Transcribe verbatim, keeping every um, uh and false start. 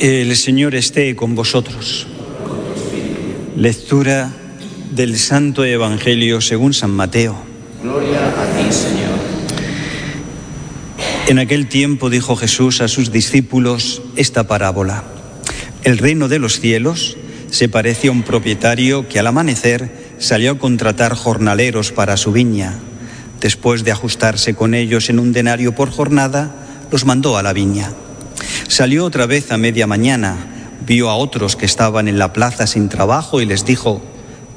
El Señor esté con vosotros. Lectura del Santo Evangelio según San Mateo. Gloria a ti, Señor. En aquel tiempo dijo Jesús a sus discípulos esta parábola. El reino de los cielos se parece a un propietario que al amanecer salió a contratar jornaleros para su viña. Después de ajustarse con ellos en un denario por jornada, los mandó a la viña. Salió otra vez a media mañana, vio a otros que estaban en la plaza sin trabajo y les dijo: